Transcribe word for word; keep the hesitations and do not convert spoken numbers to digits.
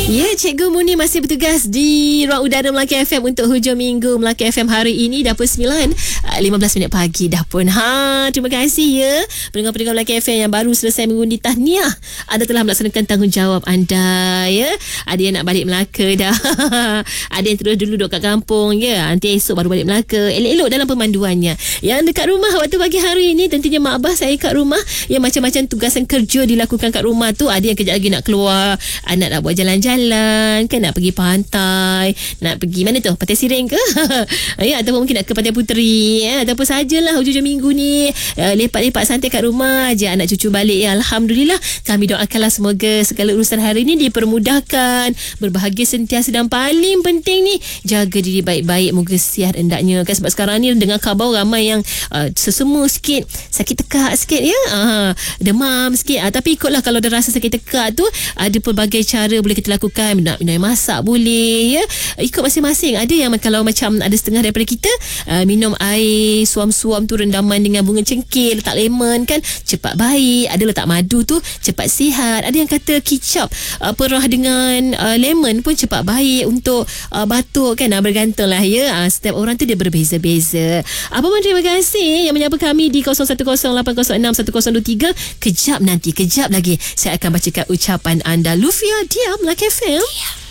Ya, Cikgu Muni masih bertugas di Ruang Udara Melaka F M untuk hujung minggu Melaka F M hari ini. Dah pun sembilan lima belas minit pagi dah pun. Ha, terima kasih ya pendengar-pendengar Melaka F M yang baru selesai mengundi tahniah. Anda telah melaksanakan tanggungjawab anda ya. Ada yang nak balik Melaka dah. Ada yang terus dulu duduk kat kampung ya. Nanti esok baru balik Melaka. Elok-elok dalam pemanduannya. Yang dekat rumah waktu pagi hari ini tentunya mak abah saya kat rumah. Yang macam-macam tugasan kerja dilakukan kat rumah tu. Ada yang kejap lagi nak keluar, anak nak buat jalan-jalan kan, nak pergi pantai, nak pergi mana tu, Pantai Siring ke ya, ataupun mungkin nak ke Pantai Puteri ya, ataupun sajalah hujung-hujung minggu ni uh, lepak-lepak santai kat rumah je, anak cucu balik ya. Alhamdulillah, kami doakanlah semoga segala urusan hari ni dipermudahkan, berbahagia sentiasa, dan paling penting ni jaga diri baik-baik, moga sihat hendaknya kan. Sebab sekarang ni dengar khabar ramai yang uh, sesama sikit, sakit tekak sikit ya, uh, demam sikit, uh, tapi ikutlah kalau dah rasa sakit tekak tu ada pelbagai cara boleh kita lakukan. Nak minum masak boleh ya, ikut masing-masing. Ada yang kalau macam ada setengah daripada kita uh, minum air suam-suam tu rendaman dengan bunga cengkeh, letak lemon kan, cepat baik. Ada letak madu tu cepat sihat. Ada yang kata kicap uh, perah dengan uh, lemon pun cepat baik untuk uh, batuk kan. Uh, bergantung lah ya, uh, setiap orang tu dia berbeza-beza. Apa pun terima kasih yang menyapa kami di kosong satu kosong lapan kosong enam satu kosong dua tiga. Kejap nanti, kejap lagi saya akan bacakan ucapan anda. Lufia diam Melaka F M.